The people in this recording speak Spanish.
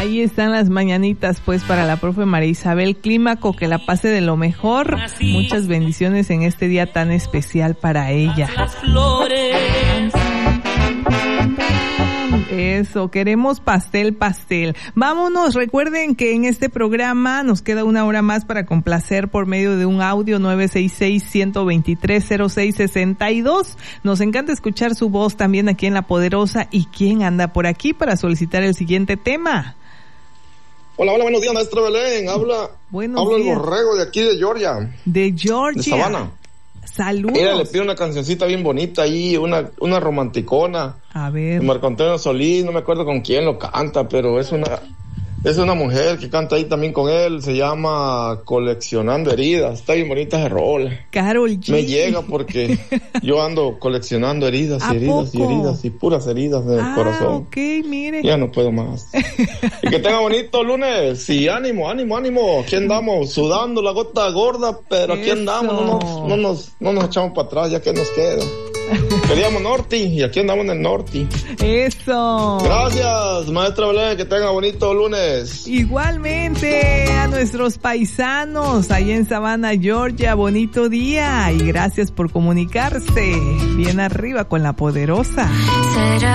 Ahí están las mañanitas, pues, para la profe María Isabel Clímaco, que la pase de lo mejor. Muchas bendiciones en este día tan especial para ella. Eso, queremos pastel. Vámonos, recuerden que en este programa nos queda una hora más para complacer por medio de un audio 966-123-0662. Nos encanta escuchar su voz también aquí en La Poderosa. ¿Y quién anda por aquí para solicitar el siguiente tema? Hola, buenos días, maestra Belén. Habla el Borrego de aquí de Georgia. De Georgia. De Savannah. Saludos. Mira, le pido una cancioncita bien bonita ahí, una romanticona. A ver. De Marco Antonio Solís, no me acuerdo con quién lo canta, pero es una mujer que canta ahí también con él, se llama Coleccionando Heridas. Está bien bonita esa rola. Karol G. Me llega porque yo ando coleccionando heridas y heridas y heridas y puras heridas del corazón. Ok, mire. Ya no puedo más. Y que tenga bonito lunes. Sí, ánimo. Aquí andamos sudando la gota gorda, pero aquí andamos, no nos echamos para atrás, ya que nos queda. Queríamos norte y aquí andamos en el norte. Eso. Gracias, maestra Belén, que tenga bonito lunes. Igualmente a nuestros paisanos allá en Savannah, Georgia, bonito día y gracias por comunicarse. Bien arriba con La Poderosa. ¿Será